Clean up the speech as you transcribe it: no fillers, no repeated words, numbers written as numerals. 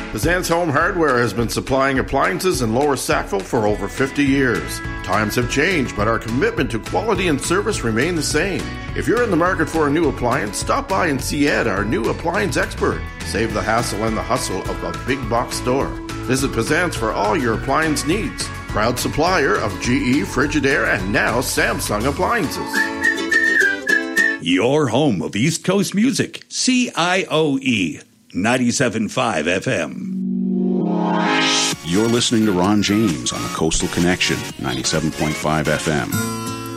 Pazan's Home Hardware has been supplying appliances in Lower Sackville for over 50 years. Times have changed, but our commitment to quality and service remain the same. If you're in the market for a new appliance, stop by and see Ed, our new appliance expert. Save the hassle and the hustle of a big box store. Visit Pazan's for all your appliance needs. Proud supplier of GE, Frigidaire, and now Samsung appliances. Your home of East Coast music, CIOE 97.5 FM. You're listening to Ron James on the Coastal Connection, 97.5 FM.